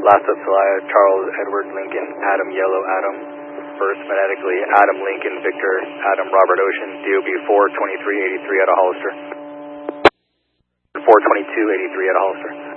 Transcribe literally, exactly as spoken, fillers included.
last up Celaya, Charles Edward Lincoln, Adam Yellow Adam, first phonetically, Adam Lincoln Victor, Adam Robert Ocean, D O B four twenty-three eighty-three out of Hollister. four twenty-two eighty-three out of Hollister.